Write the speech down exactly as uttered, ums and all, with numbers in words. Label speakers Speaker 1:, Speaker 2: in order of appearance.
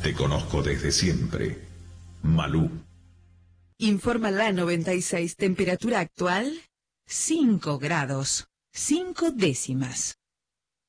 Speaker 1: Te conozco desde siempre. Malú.
Speaker 2: Informa la noventa y seis, temperatura actual, cinco grados, cinco décimas.